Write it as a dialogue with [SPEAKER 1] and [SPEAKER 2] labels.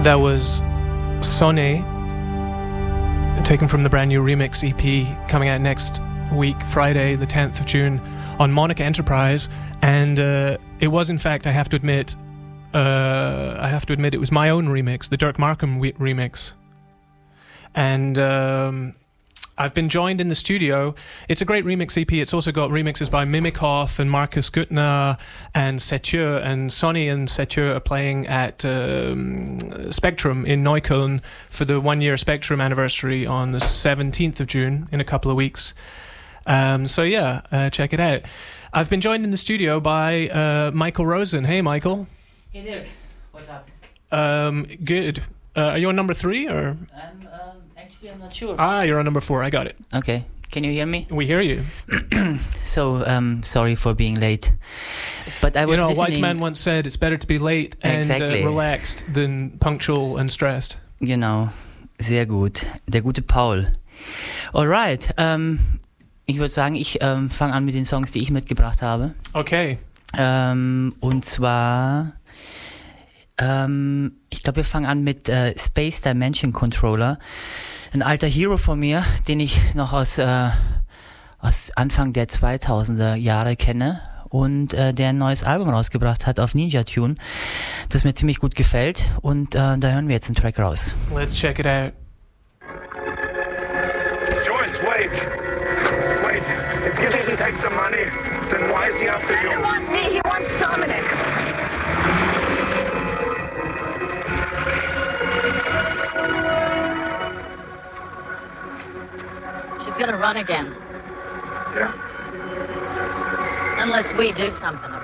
[SPEAKER 1] That was Sonne, taken from the brand new remix EP coming out next week, Friday, the 10th of June, on Monica Enterprise. And it was, in fact, I have to admit, it was my own remix, the Dirk Markham remix. And I've been joined in the studio. It's a great remix EP. It's also got remixes by Mimikoff and Markus Guttner and Setjö. And Sonny and Setjö are playing at Spectrum in Neukölln for the 1-year Spectrum anniversary on the 17th of June, in a couple of weeks. Check it out. I've been joined in the studio by Michael Rosen. Hey, Michael.
[SPEAKER 2] Hey, Dirk. What's up?
[SPEAKER 1] Good. Are you on number 3 or?
[SPEAKER 2] I'm not sure.
[SPEAKER 1] You're on number 4. I got it.
[SPEAKER 2] Okay. Can you hear me?
[SPEAKER 1] We hear you.
[SPEAKER 2] So, sorry for being late. But I was listening.
[SPEAKER 1] Wise man once said it's better to be late and relaxed than punctual and stressed.
[SPEAKER 2] Genau. Sehr gut. Der gute Paul. Alright. Ich würde sagen, ich fange an mit den Songs, die ich mitgebracht habe.
[SPEAKER 1] Okay.
[SPEAKER 2] Und zwar... ich glaube, wir fangen an mit Space Dimension Controller. Ein alter Hero von mir, den ich noch aus Anfang der 2000er Jahre kenne und der ein neues Album rausgebracht hat auf Ninja Tune, das mir ziemlich gut gefällt, und da hören wir jetzt einen Track raus.
[SPEAKER 1] Let's check it out.
[SPEAKER 3] Joyce, wait. Wait. If you didn't take the money, then why is he after you?
[SPEAKER 4] He doesn't want me, he wants Dominic. She's gonna run again.
[SPEAKER 3] Yeah.
[SPEAKER 4] Unless we do something about it.